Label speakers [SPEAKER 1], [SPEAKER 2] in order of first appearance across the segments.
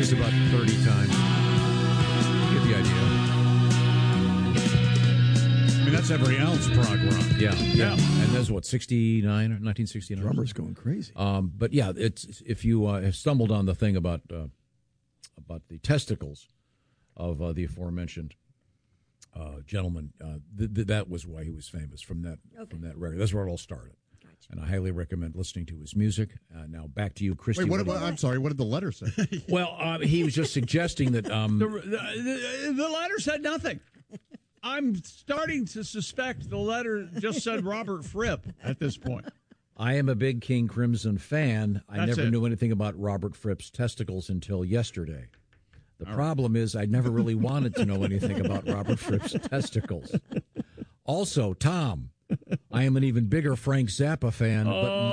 [SPEAKER 1] this about 30 times. You get the idea.
[SPEAKER 2] I mean, that's every ounce prog rock.
[SPEAKER 1] Yeah. And that's what, 69 or 1969?
[SPEAKER 3] Drummer's going crazy.
[SPEAKER 1] But yeah, it's if you have stumbled on the thing about the testicles of the aforementioned gentleman, that was why he was famous from that record. That's where it all started. Gotcha. And I highly recommend listening to his music. Now back to you, Christy.
[SPEAKER 2] Wait, I'm sorry. What did the letter say?
[SPEAKER 1] Well, he was just suggesting that
[SPEAKER 4] the letter said nothing. I'm starting to suspect the letter just said Robert Fripp at this point.
[SPEAKER 1] I am a big King Crimson fan. I
[SPEAKER 4] That's
[SPEAKER 1] never
[SPEAKER 4] it.
[SPEAKER 1] knew anything about Robert Fripp's testicles until yesterday. The problem is I never really wanted to know anything about Robert Fripp's testicles. Also, Tom, I am an even bigger Frank Zappa fan,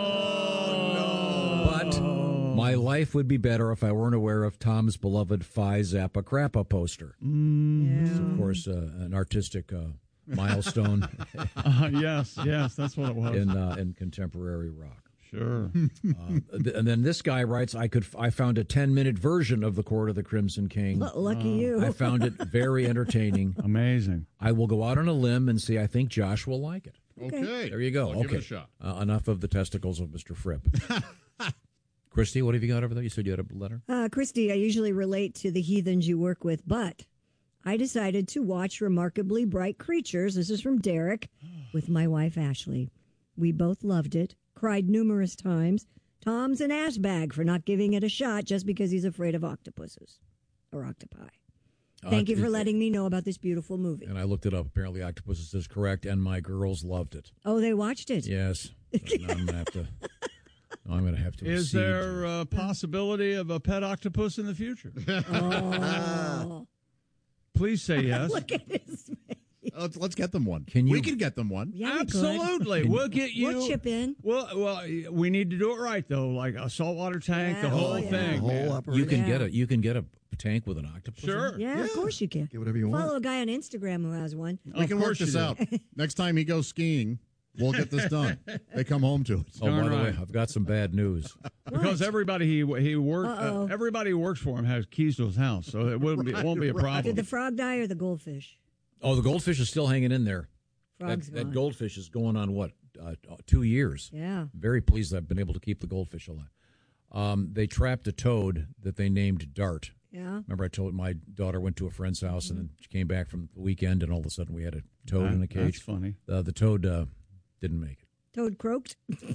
[SPEAKER 1] but my life would be better if I weren't aware of Tom's beloved Phi Zappa Crappa poster. It's, of course, an artistic milestone
[SPEAKER 4] Yes, that's what it was.
[SPEAKER 1] in contemporary rock.
[SPEAKER 4] Sure.
[SPEAKER 1] And then this guy writes, I found a 10-minute version of The Court of the Crimson King.
[SPEAKER 5] Lucky you.
[SPEAKER 1] I found it very entertaining.
[SPEAKER 4] Amazing.
[SPEAKER 1] I will go out on a limb and say I think Josh will like it.
[SPEAKER 2] Okay.
[SPEAKER 1] There you go.
[SPEAKER 2] I'll give it a shot.
[SPEAKER 1] Enough of the testicles of Mr. Fripp. Christy, what have you got over there? You said you had a letter?
[SPEAKER 5] Christy, I usually relate to the heathens you work with, but I decided to watch Remarkably Bright Creatures. This is from Derek with my wife, Ashley. We both loved it, cried numerous times. Tom's an ass bag for not giving it a shot just because he's afraid of octopuses or octopi. Thank you for letting me know about this beautiful movie.
[SPEAKER 1] And I looked it up. Apparently, Octopuses is correct, and my girls loved it.
[SPEAKER 5] Oh, they watched it?
[SPEAKER 1] Yes. So now I'm going to have to.
[SPEAKER 4] Is there a possibility of a pet octopus in the future?
[SPEAKER 5] Oh.
[SPEAKER 4] Please say yes.
[SPEAKER 5] Look at his face.
[SPEAKER 2] Let's get them one.
[SPEAKER 1] Can you-
[SPEAKER 2] We can get them one.
[SPEAKER 5] Yeah, we could.
[SPEAKER 4] Absolutely. We'll get you.
[SPEAKER 5] We'll chip in.
[SPEAKER 4] Well, we need to do it right though, like a saltwater tank,
[SPEAKER 5] Yeah,
[SPEAKER 4] the whole
[SPEAKER 5] yeah.
[SPEAKER 4] thing.
[SPEAKER 3] The whole
[SPEAKER 4] man.
[SPEAKER 3] operation.
[SPEAKER 1] You can get a tank with an octopus. in it?
[SPEAKER 4] Sure.
[SPEAKER 5] Yeah, of course you can.
[SPEAKER 3] Get whatever you want.
[SPEAKER 5] Follow a guy on Instagram who has one.
[SPEAKER 2] We can
[SPEAKER 4] Of
[SPEAKER 2] work
[SPEAKER 4] course
[SPEAKER 2] this
[SPEAKER 4] you do.
[SPEAKER 2] out. Next time he goes skiing, we'll get this done. They come home to it.
[SPEAKER 1] Oh, by
[SPEAKER 4] Darn
[SPEAKER 1] the way,
[SPEAKER 4] right.
[SPEAKER 1] I've got some bad news.
[SPEAKER 4] Because everybody he worked,
[SPEAKER 5] Uh-oh.
[SPEAKER 4] everybody who works for him has keys to his house, so it won't be a problem.
[SPEAKER 5] Did the frog die or the goldfish?
[SPEAKER 1] Oh, the goldfish is still hanging in there.
[SPEAKER 5] Frog's
[SPEAKER 1] That
[SPEAKER 5] gone.
[SPEAKER 1] goldfish is going on, 2 years.
[SPEAKER 5] Yeah.
[SPEAKER 1] Very pleased I've been able to keep the goldfish alive. They trapped a toad that they named Dart.
[SPEAKER 5] Yeah.
[SPEAKER 1] Remember I told my daughter went to a friend's house and then she came back from the weekend and all of a sudden we had a toad in a cage.
[SPEAKER 4] That's funny.
[SPEAKER 1] The toad didn't make it.
[SPEAKER 5] Toad croaked.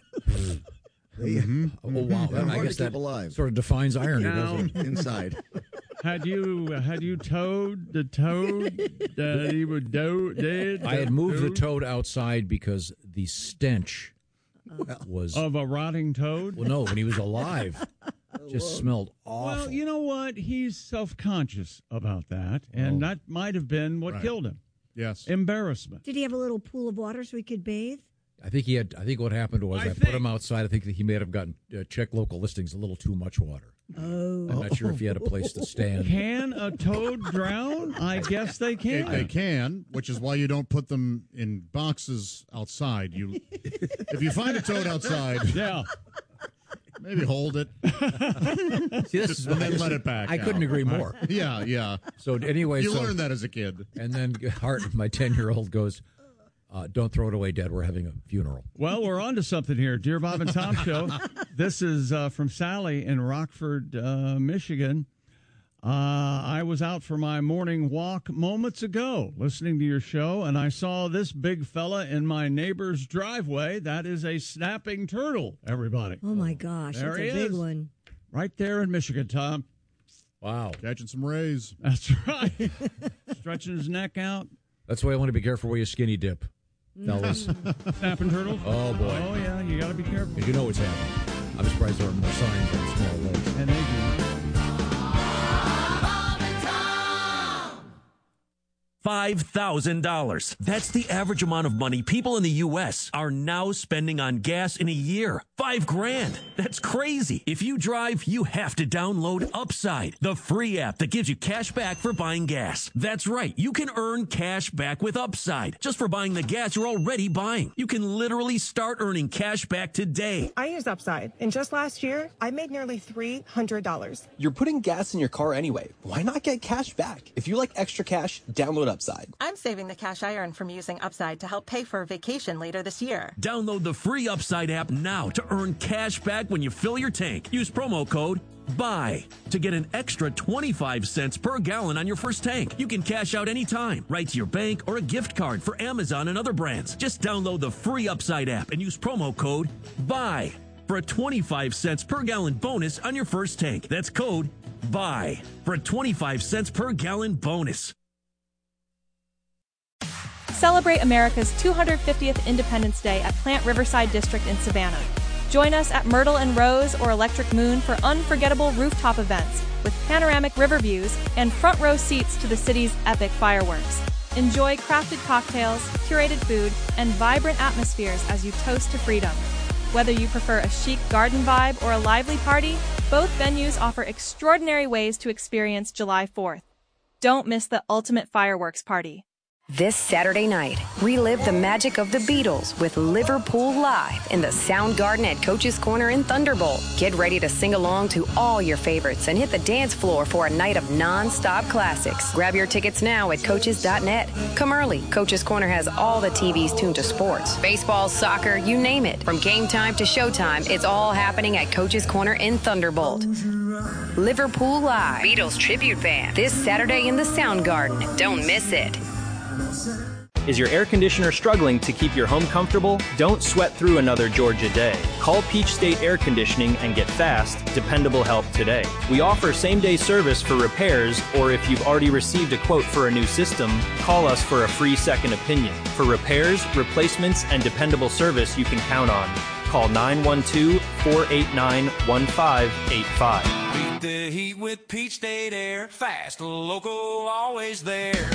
[SPEAKER 1] Oh, wow.
[SPEAKER 3] They're
[SPEAKER 1] I
[SPEAKER 3] hard
[SPEAKER 1] guess
[SPEAKER 3] to keep
[SPEAKER 1] that
[SPEAKER 3] alive.
[SPEAKER 1] sort of defines irony,
[SPEAKER 4] Now-
[SPEAKER 1] doesn't it?
[SPEAKER 3] Inside.
[SPEAKER 4] Had you towed the toad that he would did?
[SPEAKER 1] I had moved the toad outside because the stench was...
[SPEAKER 4] of a rotting toad.
[SPEAKER 1] Well, no, when he was alive, just smelled awful.
[SPEAKER 4] Well, you know what? He's self-conscious about that, and that might have been what
[SPEAKER 2] Right.
[SPEAKER 4] killed him.
[SPEAKER 2] Yes.
[SPEAKER 4] Embarrassment.
[SPEAKER 5] Did he have a little pool of water so he could bathe?
[SPEAKER 1] I think what happened was I put him outside. I think that he may have gotten check local listings a little too much water.
[SPEAKER 5] Oh.
[SPEAKER 1] I'm not sure if he had a place to stand.
[SPEAKER 4] Can a toad drown? I guess they can.
[SPEAKER 2] They can, which is why you don't put them in boxes outside. If you find a toad outside,
[SPEAKER 4] Yeah.
[SPEAKER 2] maybe hold it
[SPEAKER 1] See, this is
[SPEAKER 2] and then let it back.
[SPEAKER 1] I couldn't
[SPEAKER 2] out.
[SPEAKER 1] agree more.
[SPEAKER 2] Yeah.
[SPEAKER 1] So anyway,
[SPEAKER 2] You learned that as a kid.
[SPEAKER 1] and then Hart, my 10-year-old, goes, "Don't throw it away, Dad. We're having a funeral."
[SPEAKER 4] Well, we're on to something here. Dear Bob and Tom Show. This is from Sally in Rockford, Michigan. I was out for my morning walk moments ago listening to your show, and I saw this big fella in my neighbor's driveway. That is a snapping turtle, everybody.
[SPEAKER 5] Oh, my gosh.
[SPEAKER 4] There
[SPEAKER 5] That's
[SPEAKER 4] he
[SPEAKER 5] a big
[SPEAKER 4] is.
[SPEAKER 5] one.
[SPEAKER 4] Right there in Michigan, Tom.
[SPEAKER 1] Wow.
[SPEAKER 2] Catching some rays.
[SPEAKER 4] That's right. Stretching his neck out.
[SPEAKER 1] That's why I want to be careful where you skinny dip, fellas.
[SPEAKER 4] Snapping turtles.
[SPEAKER 1] Oh, boy.
[SPEAKER 4] Oh, yeah. You got to be careful.
[SPEAKER 1] Because you know what's happening. I'm surprised there are more signs on small lakes.
[SPEAKER 4] And they do.
[SPEAKER 3] $5,000. That's the average amount of money people in the U.S. are now spending on gas in a year. $5,000. That's crazy. If you drive, you have to download Upside, the free app that gives you cash back for buying gas. That's right. You can earn cash back with Upside just for buying the gas you're already buying. You can literally start earning cash back today.
[SPEAKER 6] I use Upside, and just last year, I made nearly $300.
[SPEAKER 7] You're putting gas in your car anyway. Why not get cash back? If you like extra cash, download Upside.
[SPEAKER 6] I'm saving the cash I earn from using Upside to help pay for a vacation later this year.
[SPEAKER 3] Download the free Upside app now to earn cash back when you fill your tank. Use promo code BUY to get an extra 25 cents per gallon on your first tank. You can cash out anytime, right to your bank or a gift card for Amazon and other brands. Just download the free Upside app and use promo code BUY for a 25 cents per gallon bonus on your first tank. That's code BUY for a 25 cents per gallon bonus.
[SPEAKER 8] Celebrate America's 250th Independence Day at Plant Riverside District in Savannah. Join us at Myrtle and Rose or Electric Moon for unforgettable rooftop events with panoramic river views and front row seats to the city's epic fireworks. Enjoy crafted cocktails, curated food, and vibrant atmospheres as you toast to freedom. Whether you prefer a chic garden vibe or a lively party, both venues offer extraordinary ways to experience July 4th. Don't miss the ultimate fireworks party.
[SPEAKER 9] This Saturday night, relive the magic of the Beatles with Liverpool Live in the Sound Garden at Coach's Corner in Thunderbolt. Get ready to sing along to all your favorites and hit the dance floor for a night of non-stop classics. Grab your tickets now at Coaches.net. Come early. Coach's Corner has all the TVs tuned to sports. Baseball, soccer, you name it. From game time to showtime, it's all happening at Coach's Corner in Thunderbolt. Liverpool Live, Beatles Tribute Band, this Saturday in the Sound Garden. Don't miss it.
[SPEAKER 10] Is your air conditioner struggling to keep your home comfortable? Don't sweat through another Georgia day. Call Peach State Air Conditioning and get fast, dependable help today. We offer same-day service for repairs, or if you've already received a quote for a new system, call us for a free second opinion. For repairs, replacements, and dependable service you can count on. Call 912-489-1585.
[SPEAKER 11] Beat the heat with Peach State Air. Fast, local, always there.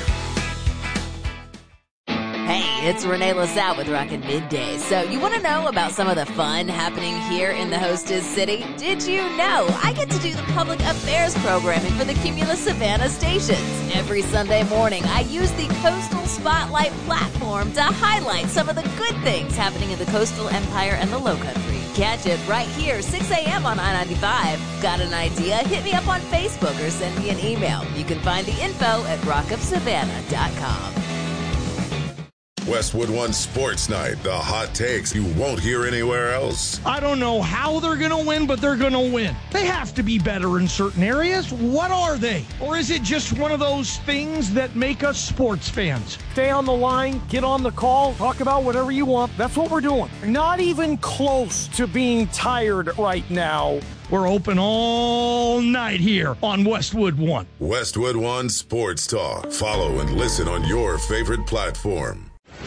[SPEAKER 12] Hey, it's Renee LaSalle with Rockin' Midday. So you want to know about some of the fun happening here in the hostess city? Did you know I get to do the public affairs programming for the Cumulus Savannah stations? Every Sunday morning, I use the Coastal Spotlight platform to highlight some of the good things happening in the coastal empire and the Lowcountry. Catch it right here, 6 a.m. on I-95. Got an idea? Hit me up on Facebook or send me an email. You can find the info at rockofsavannah.com.
[SPEAKER 13] Westwood One Sports Night, the hot takes you won't hear anywhere else.
[SPEAKER 14] I don't know how they're going to win, but they're going to win. They have to be better in certain areas. What are they? Or is it just one of those things that make us sports fans? Stay on the line, get on the call, talk about whatever you want. That's what we're doing. Not even close to being tired right now. We're open all night here on Westwood One.
[SPEAKER 13] Westwood One Sports Talk. Follow and listen on your favorite platform.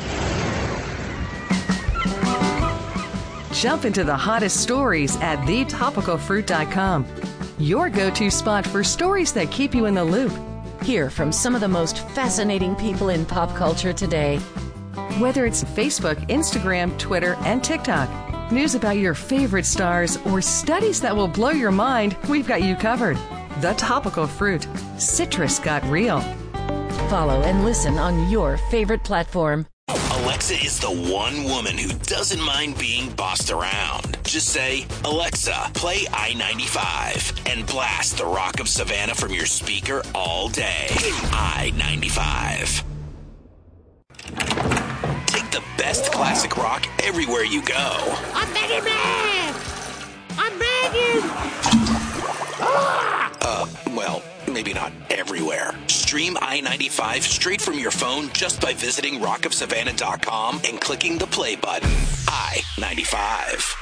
[SPEAKER 15] Jump into the hottest stories at thetopicalfruit.com. Your go-to spot for stories that keep you in the loop. Hear from some of the most fascinating people in pop culture today. Whether it's Facebook, Instagram, Twitter, and TikTok, news about your favorite stars, or studies that will blow your mind, we've got you covered. The Topical Fruit. Citrus got real. Follow and listen on your favorite platform.
[SPEAKER 16] Alexa is the one woman who doesn't mind being bossed around. Just say, Alexa, play I-95 and blast the Rock of Savannah from your speaker all day. I-95. Take the best classic rock everywhere you go.
[SPEAKER 17] I'm begging, man! I'm begging!
[SPEAKER 16] Well, maybe not everywhere. Stream I-95 straight from your phone just by visiting rockofsavannah.com and clicking the play button. I-95.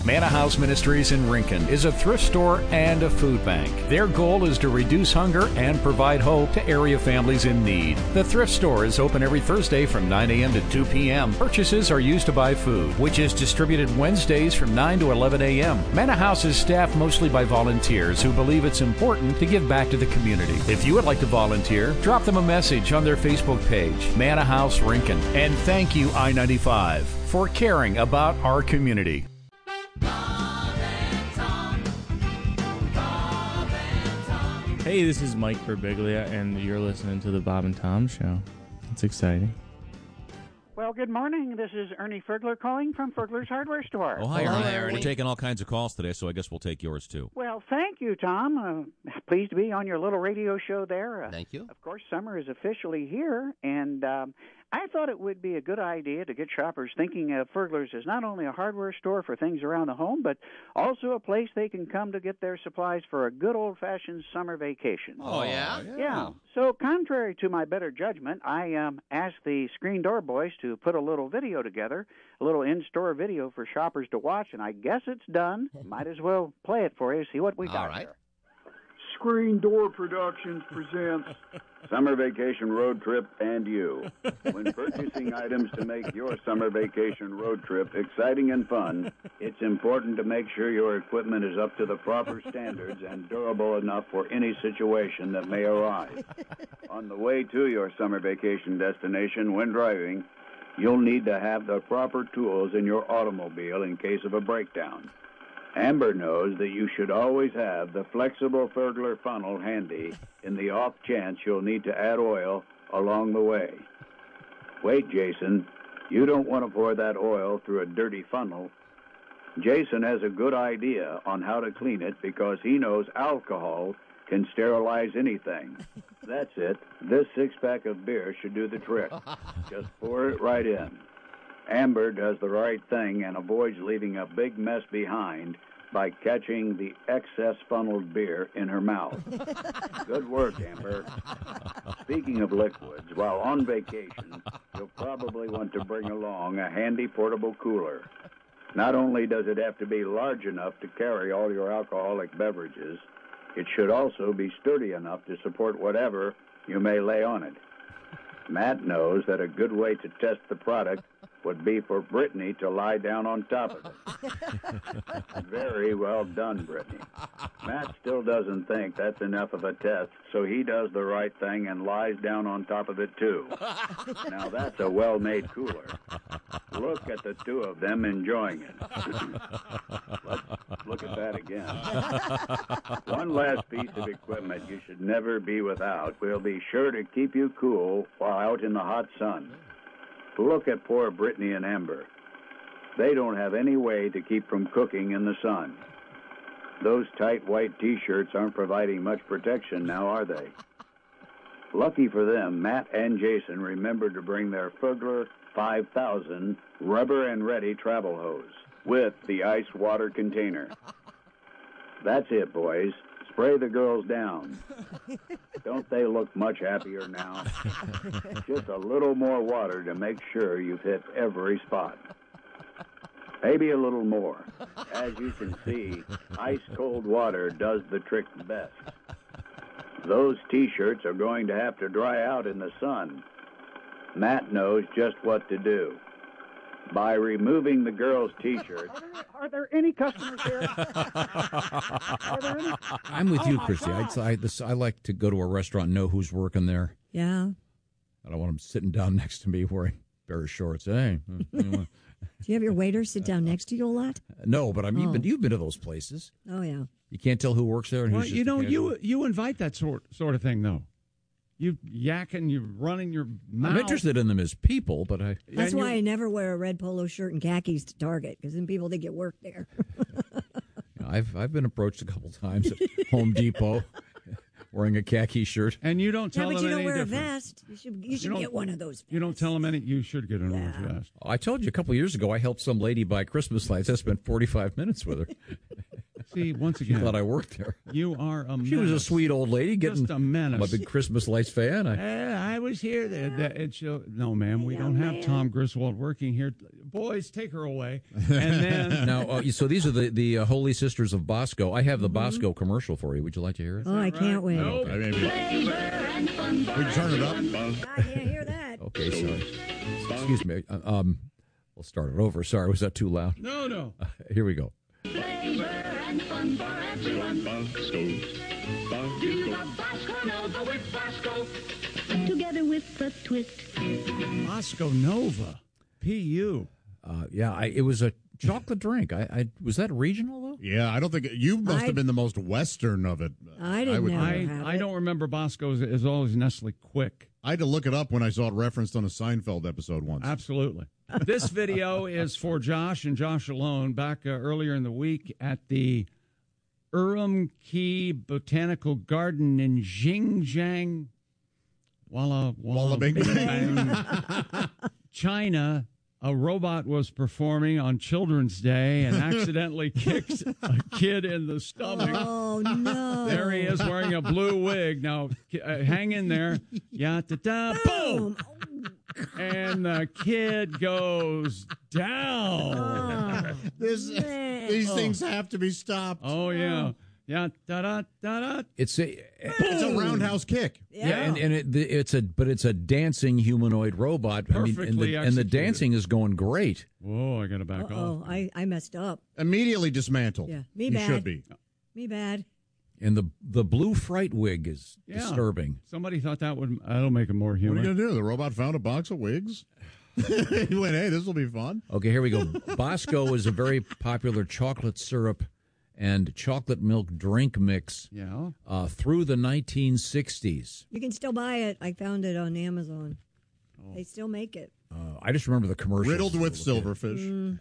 [SPEAKER 18] Manna House Ministries in Rincon is a thrift store and a food bank. Their goal is to reduce hunger and provide hope to area families in need. The thrift store is open every Thursday from 9 a.m. to 2 p.m. Purchases are used to buy food, which is distributed Wednesdays from 9 to 11 a.m. Manna House is staffed mostly by volunteers who believe it's important to give back to the community. If you would like to volunteer, drop them a message on their Facebook page, Manna House Rincon. And thank you, I-95, for caring about our community.
[SPEAKER 19] Hey, this is Mike Birbiglia, and you're listening to the Bob and Tom Show. It's exciting.
[SPEAKER 20] Well, good morning. This is Ernie Fergler calling from Fergler's Hardware Store.
[SPEAKER 21] Oh, hi, Ernie. We're taking all kinds of calls today, so I guess we'll take yours, too.
[SPEAKER 20] Well, thank you, Tom. Pleased to be on your little radio show there.
[SPEAKER 21] Thank you.
[SPEAKER 20] Of course, summer is officially here, and I thought it would be a good idea to get shoppers thinking of Fergler's as not only a hardware store for things around the home, but also a place they can come to get their supplies for a good old-fashioned summer vacation.
[SPEAKER 21] Oh, yeah?
[SPEAKER 20] Yeah. So, contrary to my better judgment, I asked the Screen Door Boys to put a little video together, a little in-store video for shoppers to watch, and I guess it's done. Might as well play it for you, see what we got here.
[SPEAKER 22] Screen Door Productions presents Summer Vacation Road Trip and You. When purchasing items to make your summer vacation road trip exciting and fun, it's important to make sure your equipment is up to the proper standards and durable enough for any situation that may arise. On the way to your summer vacation destination, when driving, you'll need to have the proper tools in your automobile in case of a breakdown. Amber knows that you should always have the flexible Fergler funnel handy in the off chance you'll need to add oil along the way. Wait, Jason, you don't want to pour that oil through a dirty funnel. Jason has a good idea on how to clean it because he knows alcohol can sterilize anything. That's it. This six-pack of beer should do the trick. Just pour it right in. Amber does the right thing and avoids leaving a big mess behind by catching the excess funneled beer in her mouth. Good work, Amber. Speaking of liquids, while on vacation, you'll probably want to bring along a handy portable cooler. Not only does it have to be large enough to carry all your alcoholic beverages, it should also be sturdy enough to support whatever you may lay on it. Matt knows that a good way to test the product would be for Brittany to lie down on top of it. Very well done, Brittany. Matt still doesn't think that's enough of a test, so he does the right thing and lies down on top of it, too. Now, that's a well-made cooler. Look at the two of them enjoying it. Let's look at that again. One last piece of equipment you should never be without will be sure to keep you cool while out in the hot sun. Look at poor Brittany and Amber. They don't have any way to keep from cooking in the sun. Those tight white T-shirts aren't providing much protection now, are they? Lucky for them, Matt and Jason remembered to bring their Fergler 5000 rubber and ready travel hose with the ice water container. That's it, boys. Spray the girls down. Don't they look much happier now? Just a little more water to make sure you've hit every spot. Maybe a little more. As you can see, ice-cold water does the trick best. Those T-shirts are going to have to dry out in the sun. Matt knows just what to do. By removing the girls' T-shirts.
[SPEAKER 20] Are there any customers here? Are there any?
[SPEAKER 1] I'm with you, Christy. I like to go to a restaurant and know who's working there.
[SPEAKER 5] Yeah.
[SPEAKER 1] I don't want them sitting down next to me wearing a pair of shorts. Hey.
[SPEAKER 5] Do you have your waiter sit down next to you a lot?
[SPEAKER 1] No, but you've been to those places.
[SPEAKER 5] Oh, yeah.
[SPEAKER 1] You can't tell who works there. And
[SPEAKER 4] Well,
[SPEAKER 1] who's just a casual.
[SPEAKER 4] you invite that sort of thing, though. You yakking, you running your mouth.
[SPEAKER 1] I'm interested in them as people, but
[SPEAKER 5] That's why I never wear a red polo shirt and khakis to Target, because then people think get work there.
[SPEAKER 1] I've been approached a couple times at Home Depot wearing a khaki shirt.
[SPEAKER 4] And you don't tell
[SPEAKER 5] but
[SPEAKER 4] them
[SPEAKER 5] you don't
[SPEAKER 4] any
[SPEAKER 5] wear
[SPEAKER 4] different.
[SPEAKER 5] a vest. You should get one of those vests.
[SPEAKER 4] You don't tell them any. You should get an orange vest.
[SPEAKER 1] I told you a couple years ago I helped some lady buy Christmas lights. I spent 45 minutes with her.
[SPEAKER 4] See, once again,
[SPEAKER 1] she thought I worked there.
[SPEAKER 4] You are a menace.
[SPEAKER 1] She was a sweet old lady.
[SPEAKER 4] Just a menace.
[SPEAKER 1] I'm a big Christmas lights fan.
[SPEAKER 4] I was here. No, ma'am, we don't have Tom Griswold working here. boys, take her away. And then
[SPEAKER 1] Now, so these are the Holy Sisters of Bosco. I have the Bosco commercial for you. Would you like to hear it?
[SPEAKER 5] Oh, I can't wait.
[SPEAKER 4] Nope.
[SPEAKER 2] We can turn it up.
[SPEAKER 5] I can't hear that.
[SPEAKER 1] Okay, sorry. Excuse me. We'll start it over. Sorry, was that too loud?
[SPEAKER 4] No.
[SPEAKER 1] Here we go.
[SPEAKER 17] Flavor and fun for everyone. Bosco. Bosco Nova with Bosco. Together with the twist.
[SPEAKER 4] Bosco Nova, PU.
[SPEAKER 1] It was a chocolate drink. I was that regional though?
[SPEAKER 2] Yeah, I don't think you must have been the most Western of it.
[SPEAKER 5] I didn't know.
[SPEAKER 4] I don't remember Bosco as always Nestle Quick.
[SPEAKER 2] I had to look it up when I saw it referenced on a Seinfeld episode once.
[SPEAKER 4] Absolutely. This video is for Josh and Josh alone. Back earlier in the week at the Urumqi Botanical Garden in Xinjiang, Walla
[SPEAKER 2] Bing
[SPEAKER 4] Bang, China. A robot was performing on Children's Day and accidentally kicked a kid in the stomach.
[SPEAKER 5] Oh, no.
[SPEAKER 4] There he is wearing a blue wig. Now, hang in there. Boom! And the kid goes down.
[SPEAKER 2] These things have to be stopped.
[SPEAKER 4] Oh, yeah. Yeah, da-da.
[SPEAKER 1] It's a
[SPEAKER 2] roundhouse kick.
[SPEAKER 1] Yeah, and it's a dancing humanoid robot.
[SPEAKER 4] Perfectly
[SPEAKER 1] and the dancing is going great.
[SPEAKER 4] Whoa, I got to back off.
[SPEAKER 5] I messed up.
[SPEAKER 2] Immediately dismantled.
[SPEAKER 5] Yeah, me
[SPEAKER 2] you
[SPEAKER 5] bad.
[SPEAKER 2] should be.
[SPEAKER 5] Me bad.
[SPEAKER 1] And the blue fright wig is disturbing.
[SPEAKER 4] Somebody thought that'll make him more human.
[SPEAKER 2] What are you going to do? The robot found a box of wigs? He went, hey, this will be fun.
[SPEAKER 1] Okay, here we go. Bosco is a very popular chocolate syrup and chocolate milk drink mix through the 1960s.
[SPEAKER 5] You can still buy it. I found it on Amazon. They still make it.
[SPEAKER 1] I just remember the commercial.
[SPEAKER 2] Riddled with silverfish.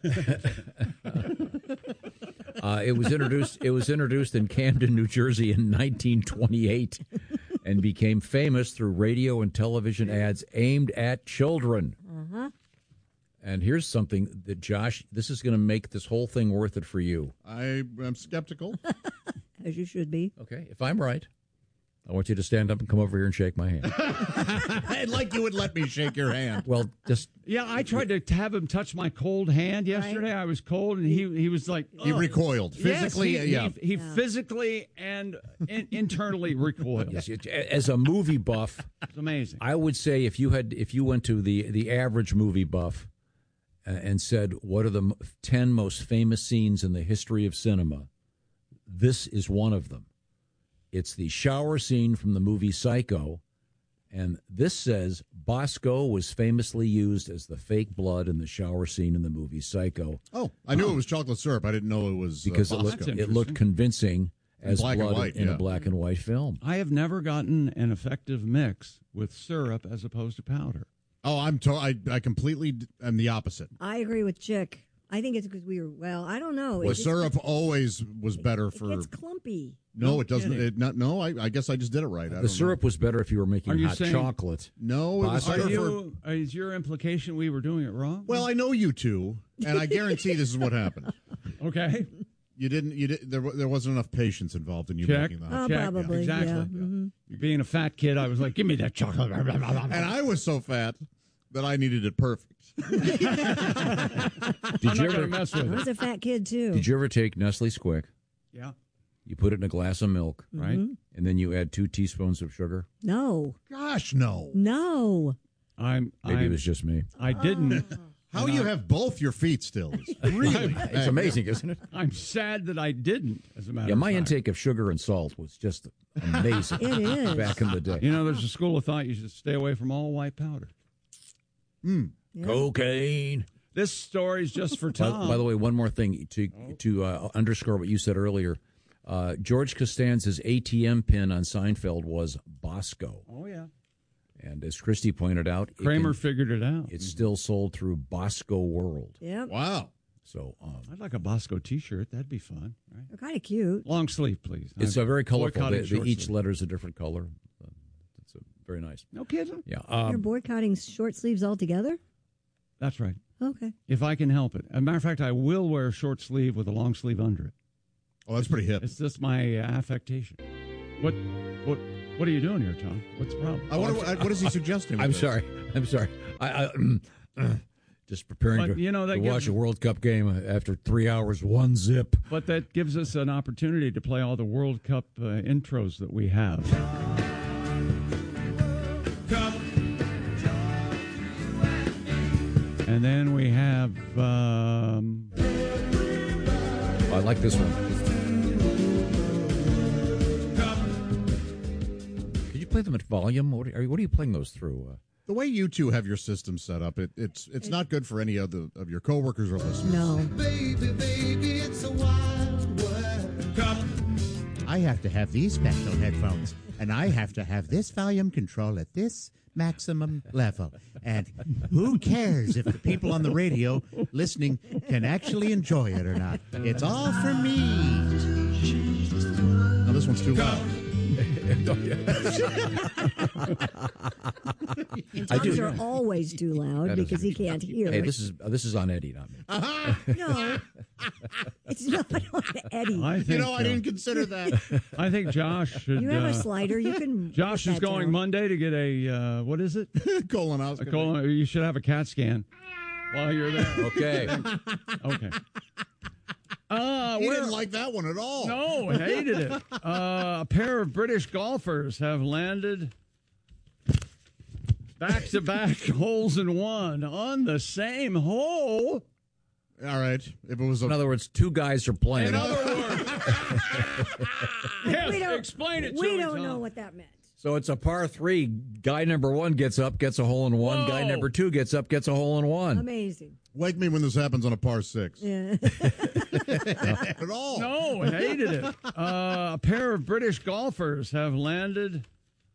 [SPEAKER 1] It was introduced in Camden, New Jersey in 1928 and became famous through radio and television ads aimed at children.
[SPEAKER 5] Uh-huh.
[SPEAKER 1] And here's something that, Josh, this is going to make this whole thing worth it for you.
[SPEAKER 2] I am skeptical.
[SPEAKER 5] As you should be.
[SPEAKER 1] Okay, if I'm right, I want you to stand up and come over here and shake my hand.
[SPEAKER 2] Like you would let me shake your hand.
[SPEAKER 1] Well, just...
[SPEAKER 4] Yeah, I tried to have him touch my cold hand yesterday. Right. I was cold, and he was like...
[SPEAKER 2] He recoiled. Physically,
[SPEAKER 4] yes, he physically and internally recoiled.
[SPEAKER 1] Yes, as a movie buff...
[SPEAKER 4] It's amazing.
[SPEAKER 1] I would say if you went to the average movie buff and said, what are the 10 most famous scenes in the history of cinema, this is one of them. It's the shower scene from the movie Psycho, and this says Bosco was famously used as the fake blood in the shower scene in the movie Psycho.
[SPEAKER 2] Oh, I knew it was chocolate syrup. I didn't know it was
[SPEAKER 1] because
[SPEAKER 2] Bosco.
[SPEAKER 1] it looked convincing as
[SPEAKER 2] black
[SPEAKER 1] blood
[SPEAKER 2] and white,
[SPEAKER 1] in a black and white film.
[SPEAKER 4] I have never gotten an effective mix with syrup as opposed to powder.
[SPEAKER 2] Oh, I completely am the opposite.
[SPEAKER 5] I agree with Chick. I think it's because I don't know.
[SPEAKER 2] Well, syrup always was better for...
[SPEAKER 5] It gets clumpy.
[SPEAKER 2] No, it doesn't. I guess I just did it right.
[SPEAKER 1] The syrup was better if you were making hot chocolate.
[SPEAKER 2] No, it was better
[SPEAKER 4] is your implication we were doing it wrong?
[SPEAKER 2] Well, I know you two, and I guarantee this is what happened.
[SPEAKER 4] Okay.
[SPEAKER 2] You didn't. There wasn't enough patience involved in you making that.
[SPEAKER 5] Oh, probably.
[SPEAKER 4] Exactly.
[SPEAKER 5] Yeah. Mm-hmm.
[SPEAKER 4] Being a fat kid, I was like, "Give me that chocolate."
[SPEAKER 2] And I was so fat that I needed it perfect.
[SPEAKER 1] Did you ever
[SPEAKER 4] mess with it?
[SPEAKER 5] I was a fat kid too.
[SPEAKER 1] Did you ever take Nestle's Quick?
[SPEAKER 4] Yeah.
[SPEAKER 1] You put it in a glass of milk,
[SPEAKER 4] right?
[SPEAKER 5] Mm-hmm.
[SPEAKER 1] And then you add 2 teaspoons of sugar?
[SPEAKER 5] No.
[SPEAKER 2] Gosh, no.
[SPEAKER 5] No.
[SPEAKER 1] Maybe it was just me.
[SPEAKER 4] I didn't.
[SPEAKER 2] How you have both your feet still? Really?
[SPEAKER 1] It's amazing, isn't it?
[SPEAKER 4] I'm sad that I didn't, as a matter of fact.
[SPEAKER 1] Yeah, my intake of sugar and salt was just amazing.
[SPEAKER 5] It is.
[SPEAKER 1] Back in the day.
[SPEAKER 4] You know, there's a school of thought you should stay away from all white powder.
[SPEAKER 5] Yeah.
[SPEAKER 1] Cocaine.
[SPEAKER 4] This story's just for Tom.
[SPEAKER 1] By the way, one more thing to underscore what you said earlier. George Costanza's ATM pin on Seinfeld was Bosco.
[SPEAKER 4] Oh, yeah.
[SPEAKER 1] And as Christy pointed out,
[SPEAKER 4] Kramer figured it out.
[SPEAKER 1] It's still sold through Bosco World.
[SPEAKER 5] Yeah.
[SPEAKER 2] Wow.
[SPEAKER 1] So
[SPEAKER 4] I'd like a Bosco T-shirt. That'd be fun. Right?
[SPEAKER 5] They're kind of cute.
[SPEAKER 4] Long sleeve, please.
[SPEAKER 1] It's a very colorful. Each
[SPEAKER 4] sleeve.
[SPEAKER 1] letter is a different color. It's very nice.
[SPEAKER 4] No kidding.
[SPEAKER 1] Yeah.
[SPEAKER 5] You're boycotting short sleeves altogether?
[SPEAKER 4] That's right.
[SPEAKER 5] Okay.
[SPEAKER 4] If I can help it. As a matter of fact, I will wear a short sleeve with a long sleeve under it.
[SPEAKER 2] Oh, that's pretty hip.
[SPEAKER 4] It's just my affectation. What are you doing here, Tom? What's the problem?
[SPEAKER 2] What is he suggesting?
[SPEAKER 1] I'm sorry. Just preparing
[SPEAKER 4] But,
[SPEAKER 1] to watch a World Cup game after 3 hours, 1-zip.
[SPEAKER 4] But that gives us an opportunity to play all the World Cup intros that we have. And then we have...
[SPEAKER 1] I like this one. Could you play them at volume? What are you playing those through?
[SPEAKER 2] The way you two have your system set up, it's not good for any of your coworkers or listeners.
[SPEAKER 5] No.
[SPEAKER 6] Baby, it's a wild world. I have to have these special headphones, and I have to have this volume control at this maximum level. And who cares if the people on the radio listening can actually enjoy it or not? It's all for me.
[SPEAKER 2] Now this one's too loud.
[SPEAKER 5] And Tom's are always too loud because he can't hear.
[SPEAKER 1] Hey, this is on Eddie, not me.
[SPEAKER 5] No, it's not on Eddie.
[SPEAKER 2] I didn't consider that.
[SPEAKER 4] I think Josh should...
[SPEAKER 5] You have a slider. You can...
[SPEAKER 4] Josh is going Monday to get a, what is it?
[SPEAKER 2] Colonoscopy.
[SPEAKER 4] You should have a CAT scan while you're there.
[SPEAKER 1] Okay.
[SPEAKER 4] Okay.
[SPEAKER 2] He didn't like that one at all.
[SPEAKER 4] No, hated it. A pair of British golfers have landed back-to-back holes in one on the same hole.
[SPEAKER 2] All right. If it was
[SPEAKER 1] in other words, two guys are playing.
[SPEAKER 4] In other words. Yes,
[SPEAKER 5] don't-
[SPEAKER 4] explain it to
[SPEAKER 5] We
[SPEAKER 4] me,
[SPEAKER 5] don't
[SPEAKER 4] Tom.
[SPEAKER 5] know what that meant.
[SPEAKER 1] So it's a par 3. Guy number 1 gets up, gets a hole in one.
[SPEAKER 4] Whoa.
[SPEAKER 1] Guy number 2 gets up, gets a hole in one.
[SPEAKER 5] Amazing.
[SPEAKER 2] Wake me when this happens on a par 6.
[SPEAKER 5] Yeah.
[SPEAKER 2] At all.
[SPEAKER 4] No, hated it. A pair of British golfers have landed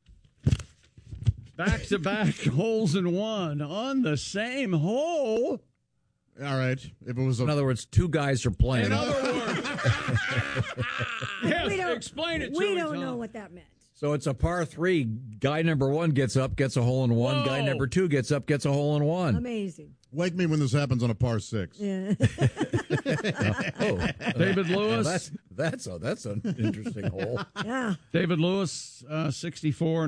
[SPEAKER 4] back-to-back holes in one on the same hole.
[SPEAKER 2] All right. If it was
[SPEAKER 1] in other words, two guys are playing.
[SPEAKER 4] In other words. Yes,
[SPEAKER 5] We don't-
[SPEAKER 4] explain it to
[SPEAKER 5] We
[SPEAKER 4] me,
[SPEAKER 5] don't
[SPEAKER 4] Tom.
[SPEAKER 5] know what that meant.
[SPEAKER 1] So it's a par 3. Guy number 1 gets up, gets a hole in one.
[SPEAKER 4] Whoa.
[SPEAKER 1] Guy number 2 gets up, gets a hole in one.
[SPEAKER 5] Amazing.
[SPEAKER 2] Wake me when this happens on a par 6.
[SPEAKER 5] Yeah.
[SPEAKER 4] David Lewis.
[SPEAKER 1] That's an interesting hole.
[SPEAKER 5] Yeah.
[SPEAKER 4] David Lewis, 64.